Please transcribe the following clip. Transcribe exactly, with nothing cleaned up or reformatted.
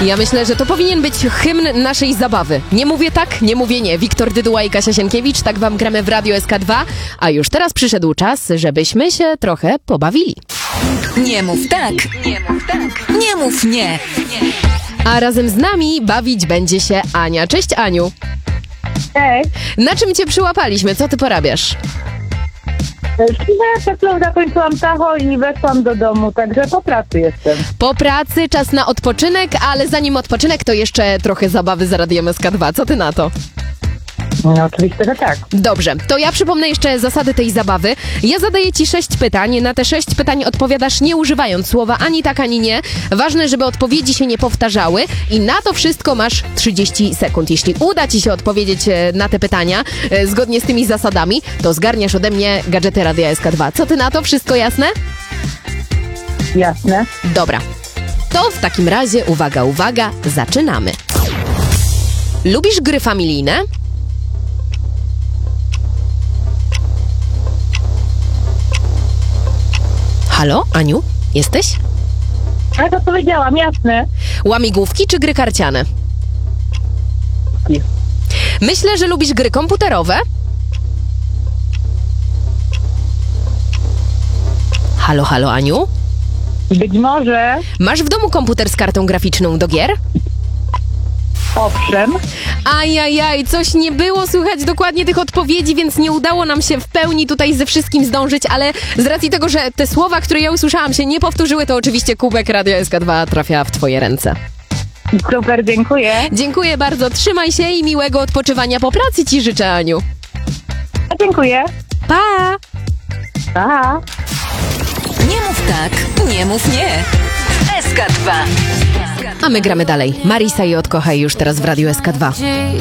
Ja myślę, że to powinien być hymn naszej zabawy. Nie mówię tak, nie mówię nie. Wiktor Dyduła i Kasia Sienkiewicz, tak wam gramy w Radio S K dwa, a już teraz przyszedł czas, żebyśmy się trochę pobawili. Nie mów tak, nie mów tak, nie mów nie. A razem z nami bawić będzie się Ania. Cześć, Aniu. Hej, Na czym cię przyłapaliśmy? Co ty porabiasz? ja przed chwilą zakończyłam Tacho i weszłam do domu, także po pracy jestem. Po pracy, czas na odpoczynek, ale zanim odpoczynek, to jeszcze trochę zabawy z Radiem S K dwa. Co ty na to? No oczywiście, że tak. Dobrze, to ja przypomnę jeszcze zasady tej zabawy. Ja zadaję ci sześć pytań. Na te sześć pytań odpowiadasz nie używając słowa ani tak, ani nie. Ważne, żeby odpowiedzi się nie powtarzały i na to wszystko masz trzydzieści sekund. Jeśli uda ci się odpowiedzieć e, na te pytania e, zgodnie z tymi zasadami, to zgarniasz ode mnie gadżety Radia S K dwa. Co ty na to? Wszystko jasne? Jasne. Dobra. To w takim razie, uwaga, uwaga, zaczynamy. Lubisz gry familijne? Halo, Aniu? Jesteś? Ja to powiedziałam, jasne. Łamigłówki czy gry karciane? Myślę, że lubisz gry komputerowe. Halo, halo, Aniu? Być może, Masz w domu komputer z kartą graficzną do gier? owszem. Ajajaj, coś nie było słychać dokładnie tych odpowiedzi, więc nie udało nam się w pełni tutaj ze wszystkim zdążyć, ale z racji tego, że te słowa, które ja usłyszałam, się nie powtórzyły, to oczywiście kubek Radio S K dwa trafia w twoje ręce. Super, dziękuję. Dziękuję bardzo, trzymaj się i miłego odpoczywania po pracy ci życzę, Aniu. Dziękuję. Pa! Pa. Nie mów tak, nie mów nie. S K dwa. A my gramy dalej. Marisa i Odkochaj już teraz w Radiu S K dwa.